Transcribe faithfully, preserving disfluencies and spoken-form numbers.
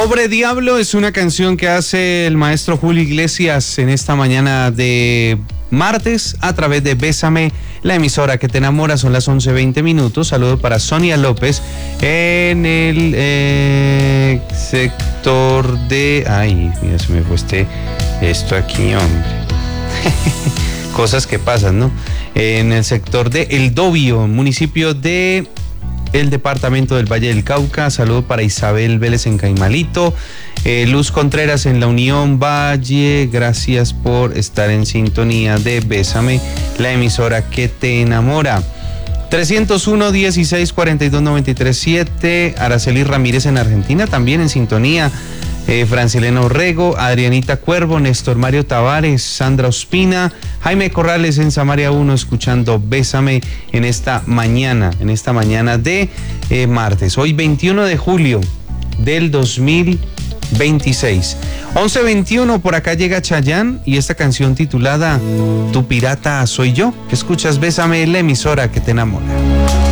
Pobre Diablo es una canción que hace el maestro Julio Iglesias en esta mañana de martes a través de Bésame, la emisora que te enamora. Son las once veinte minutos. Saludo para Sonia López en el eh, sector de... Ay, mira, se me fue este, esto aquí, hombre. Cosas que pasan, ¿no? En el sector de El Dobio, municipio de... el departamento del Valle del Cauca. Saludo para Isabel Vélez en Caimalito, eh, Luz Contreras en la Unión Valle. Gracias por estar en sintonía de Bésame, la emisora que te enamora. trescientos uno, dieciséis, cuarenta y dos, noventa y tres, siete. Araceli Ramírez en Argentina también en sintonía. Eh, Francilena Orrego, Adrianita Cuervo, Néstor Mario Tavares, Sandra Ospina, Jaime Corrales en Samaria uno, escuchando Bésame en esta mañana, en esta mañana de eh, martes, hoy veintiuno de julio del dos mil veintiséis. once veintiuno, por acá llega Chayanne y esta canción titulada Tu pirata soy yo. Escuchas Bésame, la emisora que te enamora.